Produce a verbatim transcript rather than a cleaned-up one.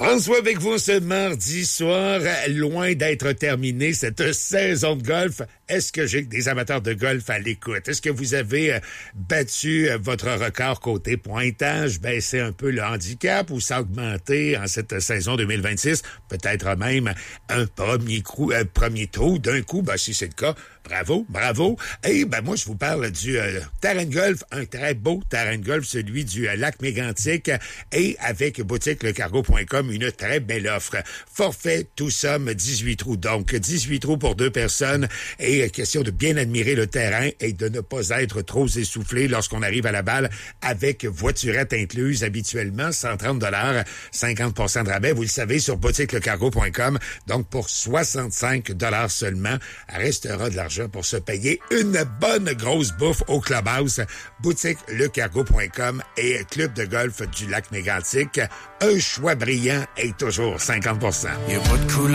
François avec vous ce mardi soir, loin d'être terminée cette saison de golf. Est-ce que j'ai des amateurs de golf à l'écoute? Est-ce que vous avez battu votre record côté pointage, baissé un peu le handicap ou ça augmenté en cette saison deux mille vingt-six? Peut-être même un premier coup, un premier trou d'un coup. Ben, si c'est le cas, bravo, bravo. Et ben moi, je vous parle du euh, terrain de golf, un très beau terrain de golf, celui du euh, lac Mégantic, et avec boutique le cargo point com, une très belle offre. Forfait, tout somme, dix-huit trous. Donc, dix-huit trous pour deux personnes et question de bien admirer le terrain et de ne pas être trop essoufflé lorsqu'on arrive à la balle avec voiturette incluse habituellement, cent trente dollars, cinquante pour cent de rabais, vous le savez, sur boutique le cargo point com. Donc, pour soixante-cinq dollars seulement, restera de l'argent pour se payer une bonne grosse bouffe au clubhouse. Boutique le cargo point com et club de golf du lac Mégantic. Un choix brillant et toujours cinquante pour cent. Il y a pas de couleur.